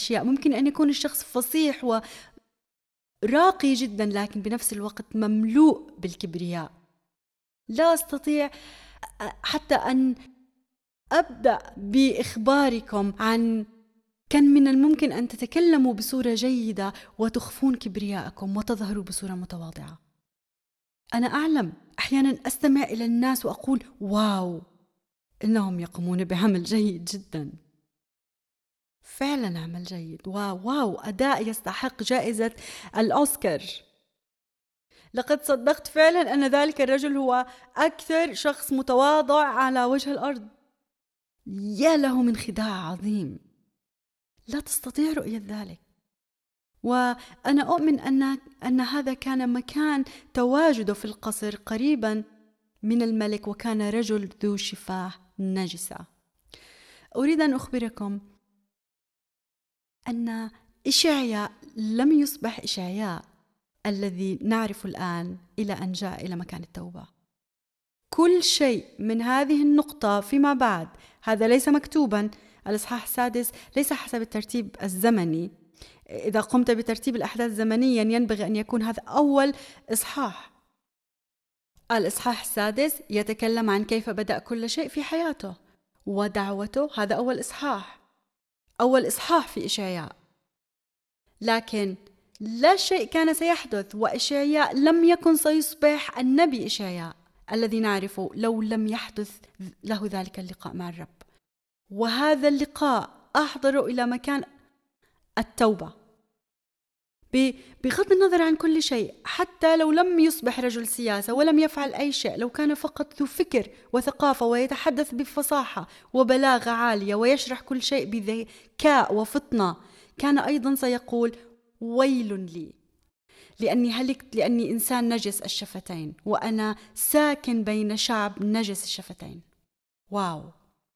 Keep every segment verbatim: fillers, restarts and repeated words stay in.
أشياء. ممكن أن يكون الشخص فصيح وراقي جدا لكن بنفس الوقت مملوء بالكبرياء. لا أستطيع حتى أن أبدأ بإخباركم عن كان من الممكن أن تتكلموا بصورة جيدة وتخفون كبرياءكم وتظهروا بصورة متواضعة. أنا أعلم أحيانا أستمع إلى الناس وأقول واو إنهم يقومون بعمل جيد جدا، فعلا عمل جيد، واو واو أداء يستحق جائزة الأوسكار. لقد صدقت فعلا أن ذلك الرجل هو أكثر شخص متواضع على وجه الأرض. يا له من خداع عظيم، لا تستطيع رؤية ذلك. وأنا أؤمن أن, أن هذا كان مكان تواجده في القصر قريبا من الملك، وكان رجل ذو شفاه نجسة. أريد أن أخبركم أن إشعياء لم يصبح إشعياء الذي نعرف الآن إلى أن جاء إلى مكان التوبة. كل شيء من هذه النقطة فيما بعد، هذا ليس مكتوبا. الإصحاح السادس ليس حسب الترتيب الزمني. إذا قمت بترتيب الأحداث زمنيا ينبغي أن يكون هذا أول إصحاح. الإصحاح السادس يتكلم عن كيف بدأ كل شيء في حياته ودعوته، هذا أول إصحاح، أول إصحاح في إشعياء. لكن لا شيء كان سيحدث وإشعياء لم يكن سيصبح النبي إشعياء الذي نعرفه لو لم يحدث له ذلك اللقاء مع الرب. وهذا اللقاء أحضره إلى مكان التوبة بغض النظر عن كل شيء. حتى لو لم يصبح رجل سياسة ولم يفعل أي شيء، لو كان فقط ذو فكر وثقافة ويتحدث بفصاحة وبلاغة عالية ويشرح كل شيء بذكاء وفطنة، كان أيضا سيقول ويل لي لأني هلكت، لأني إنسان نجس الشفتين وأنا ساكن بين شعب نجس الشفتين. واو.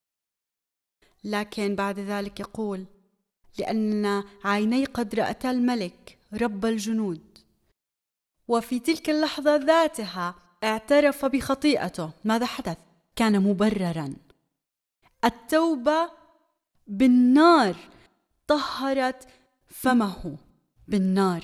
لكن بعد ذلك يقول لأن عيني قد رأتا الملك رب الجنود. وفي تلك اللحظة ذاتها اعترف بخطيئته. ماذا حدث؟ كان مبررا. التوبة بالنار طهرت فمه بالنار.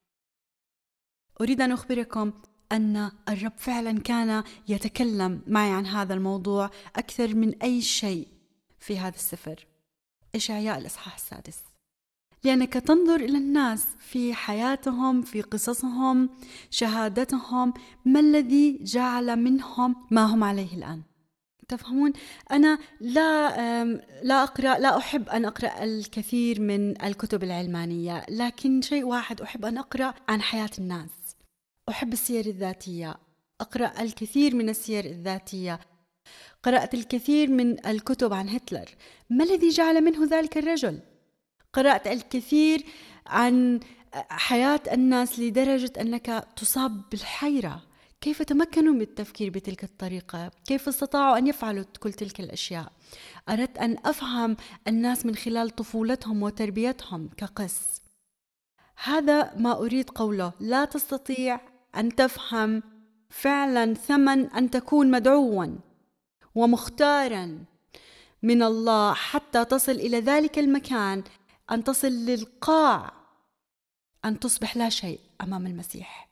أريد أن أخبركم أن الرب فعلا كان يتكلم معي عن هذا الموضوع أكثر من أي شيء في هذا السفر، إشعياء الإصحاح السادس. لأنك تنظر إلى الناس في حياتهم، في قصصهم، شهادتهم، ما الذي جعل منهم ما هم عليه الآن. تفهمون؟ أنا لا لا أقرأ لا أحب أن أقرأ الكثير من الكتب العلمانية، لكن شيء واحد أحب أن أقرأ عن حياة الناس. أحب السير الذاتية، أقرأ الكثير من السير الذاتية. قرأت الكثير من الكتب عن هتلر، ما الذي جعل منه ذلك الرجل. قرأت الكثير عن حياة الناس لدرجة أنك تصاب بالحيرة. كيف تمكنوا من التفكير بتلك الطريقة؟ كيف استطاعوا أن يفعلوا كل تلك الأشياء؟ أردت أن أفهم الناس من خلال طفولتهم وتربيتهم كقس. هذا ما أريد قوله. لا تستطيع أن تفهم فعلا ثمن أن تكون مدعوا ومختارا من الله حتى تصل إلى ذلك المكان، أن تصل للقاع، أن تصبح لا شيء أمام المسيح.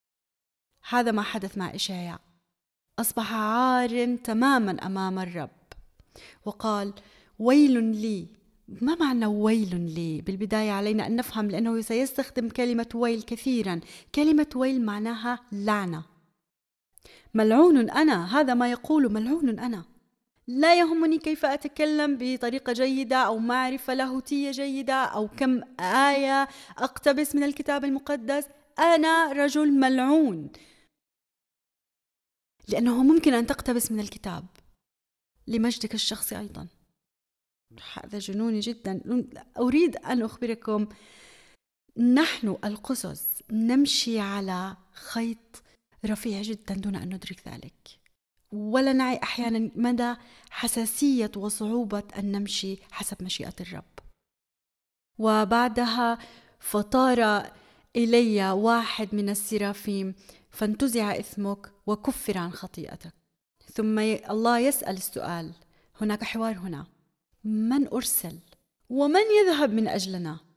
هذا ما حدث مع إشعياء. أصبح عار تماما أمام الرب وقال ويل لي. ما معنى ويل لي؟ بالبداية علينا أن نفهم، لأنه سيستخدم كلمة ويل كثيرا. كلمة ويل معناها لعنة. ملعون أنا، هذا ما يقول، ملعون أنا. لا يهمني كيف أتكلم بطريقة جيدة أو معرفة لاهوتية جيدة أو كم آية أقتبس من الكتاب المقدس، أنا رجل ملعون. لأنه ممكن أن تقتبس من الكتاب لمجدك الشخصي أيضا. هذا جنوني جدا. أريد أن أخبركم، نحن القصص نمشي على خيط رفيع جدا دون أن ندرك ذلك، ولا نعي أحيانا مدى حساسية وصعوبة أن نمشي حسب مشيئة الرب. وبعدها فطار إلي واحد من السرافيم فانتزع إثمك وكفر عن خطيئتك. ثم الله يسأل السؤال، هناك حوار هنا، من أرسل ومن يذهب من أجلنا؟